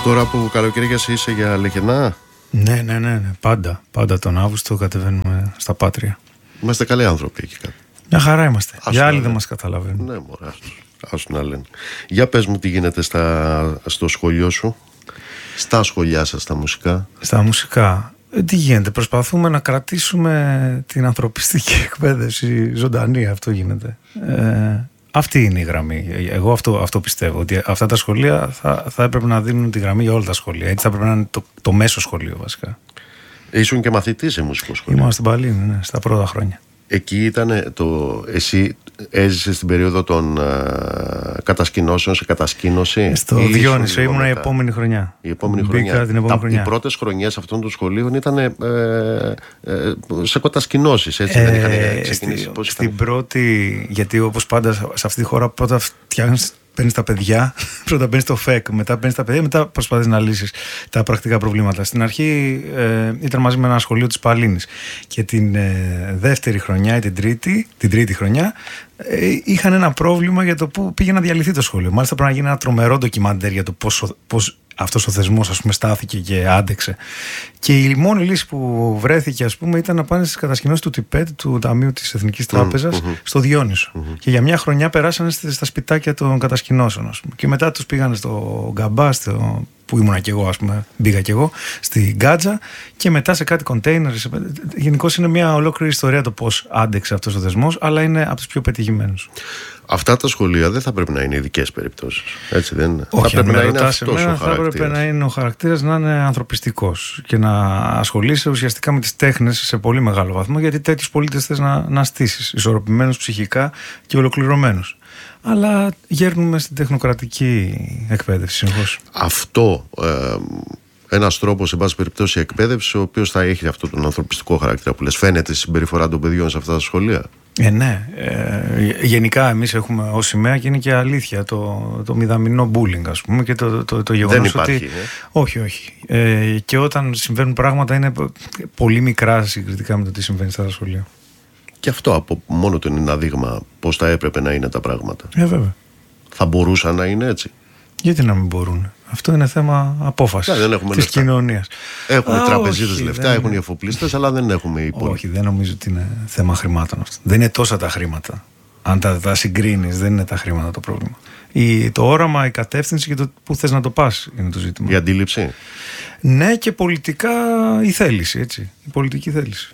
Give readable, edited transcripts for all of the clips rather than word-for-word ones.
Τώρα που καλοκαίρια είσαι για Λεκενά. Ναι. Πάντα τον Αύγουστο κατεβαίνουμε στα Πάτρια. Είμαστε καλοί άνθρωποι εκεί κάτω. Μια χαρά είμαστε. Ας Οι άλλοι να δεν μας καταλαβαίνουν. Ναι, μωρέ, ας να λένε. Για πες μου τι γίνεται στο σχολείο σου, στα σχολιά σας, στα μουσικά. Στα μουσικά. Τι γίνεται, προσπαθούμε να κρατήσουμε την ανθρωπιστική εκπαίδευση ζωντανή, αυτό γίνεται. Αυτή είναι η γραμμή. Εγώ αυτό πιστεύω, ότι αυτά τα σχολεία θα έπρεπε να δίνουν τη γραμμή για όλα τα σχολεία. Έτσι θα έπρεπε να είναι το μέσο σχολείο βασικά. Ήσουν και μαθητής σε μουσικό σχολείο. Ήμουν στην Παλίνη, ναι, στα πρώτα χρόνια. Εκεί ήταν εσύ έζησες την περίοδο των κατασκηνώσεων σε κατασκήνωση. Στο Διόνυσο ήμουν η επόμενη χρονιά. Η επόμενη χρονιά. χρονιά. Οι πρώτες χρονιές αυτών των σχολείων ήταν σε κατασκηνώσεις, έτσι δεν είχαν ξεκινήσει. Στην πρώτη, γιατί όπως πάντα σε αυτή τη χώρα πρώτα παίρνεις τα παιδιά, πρώτα παίρνεις το ΦΕΚ, μετά παίρνεις τα παιδιά, μετά προσπαθείς να λύσεις τα πρακτικά προβλήματα. Στην αρχή ήταν μαζί με ένα σχολείο της Παλίνης και την δεύτερη χρονιά ή την τρίτη χρονιά είχαν ένα πρόβλημα για το πού πήγε να διαλυθεί το σχολείο. Μάλιστα πρέπει να γίνει ένα τρομερό ντοκιμαντέρ για το πώς αυτός ο θεσμός, ας πούμε, στάθηκε και άντεξε. Και η μόνη λύση που βρέθηκε, ας πούμε, ήταν να πάνε στις κατασκηνώσεις του ΤΙΠΕΤ, του Ταμείου της Εθνικής Τράπεζας, στο Διόνυσο. Και για μια χρονιά περάσανε στα σπιτάκια των κατασκηνώσεων, ας πούμε. Και μετά τους πήγανε στο Γκαμπά, που ήμουνα κι εγώ, ας πούμε, μπήκα κι εγώ, στη Γκάτζα, και μετά σε κάτι κοντέινερ. Γενικώς είναι μια ολόκληρη ιστορία το πώς άντεξε αυτός ο θεσμός, αλλά είναι από τους πιο πετυχημένους. Αυτά τα σχολεία δεν θα πρέπει να είναι ειδικές περιπτώσεις. Έτσι δεν είναι? Όχι, θα πρέπει να είναι αυτός ο χαρακτήρας. Θα έπρεπε να είναι ο χαρακτήρας να είναι ανθρωπιστικός και να ασχολείσαι ουσιαστικά με τις τέχνες σε πολύ μεγάλο βαθμό, γιατί τέτοιους πολίτες θες να στήσεις, ισορροπημένους ψυχικά και ολοκληρωμένους. Αλλά γέρνουμε στην τεχνοκρατική εκπαίδευση συνεχώς. Αυτό ένας τρόπος, σε πάση περιπτώσει, εκπαίδευση, ο οποίος θα έχει αυτόν τον ανθρωπιστικό χαρακτήρα που λες. Φαίνεται στη συμπεριφορά των παιδιών σε αυτά τα σχολεία. Ναι. Γενικά εμείς έχουμε ως σημαία, και είναι και αλήθεια, το μηδαμινό bullying, ας πούμε, και το γεγονός δεν υπάρχει, ότι... Όχι. Και όταν συμβαίνουν πράγματα είναι πολύ μικρά συγκριτικά με το τι συμβαίνει στα σχολεία. Και αυτό από μόνο του είναι ένα δείγμα πώς θα έπρεπε να είναι τα πράγματα. Βέβαια. Θα μπορούσαν να είναι έτσι. Γιατί να μην μπορούν? Αυτό είναι θέμα απόφασης της κοινωνίας. Έχουμε τραπεζίτες λεφτά, έχουν οι εφοπλίστες, αλλά δεν έχουμε οι υπόλοιποι. Όχι, δεν νομίζω ότι είναι θέμα χρημάτων αυτό. Δεν είναι τόσα τα χρήματα. Αν τα συγκρίνεις, δεν είναι τα χρήματα το πρόβλημα. Το όραμα, η κατεύθυνση και το πού θες να το πας είναι το ζήτημα. Η αντίληψη. Ναι, και πολιτικά η θέληση, έτσι. Η πολιτική θέληση.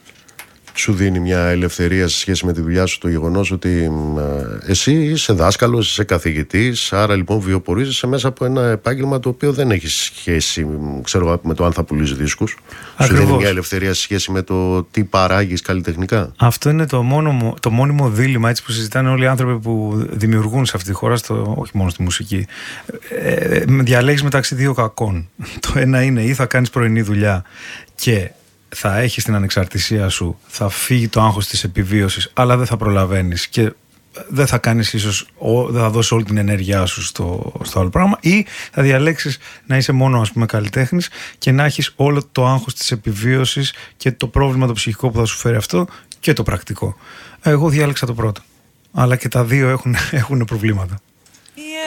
Σου δίνει μια ελευθερία σε σχέση με τη δουλειά σου το γεγονός ότι εσύ είσαι δάσκαλος, είσαι καθηγητής, άρα λοιπόν βιοπορίζεσαι μέσα από ένα επάγγελμα το οποίο δεν έχει σχέση, ξέρω, με το αν θα πουλήσεις δίσκους. Ακριβώς. Σου δίνει μια ελευθερία σε σχέση με το τι παράγεις καλλιτεχνικά. Αυτό είναι το μόνιμο δίλημμα, έτσι, που συζητάνε όλοι οι άνθρωποι που δημιουργούν σε αυτή τη χώρα, όχι μόνο στη μουσική. Διαλέγεις μεταξύ δύο κακών. Το ένα είναι ή θα κάνεις πρωινή δουλειά και θα έχεις την ανεξαρτησία σου, θα φύγει το άγχος της επιβίωσης, αλλά δεν θα προλαβαίνεις και δεν θα κάνεις ίσως, δεν θα δώσεις όλη την ενέργειά σου στο άλλο πράγμα, ή θα διαλέξεις να είσαι μόνο, ας πούμε, καλλιτέχνης και να έχεις όλο το άγχος της επιβίωσης και το πρόβλημα το ψυχικό που θα σου φέρει αυτό και το πρακτικό. Εγώ διάλεξα το πρώτο, αλλά και τα δύο έχουν προβλήματα.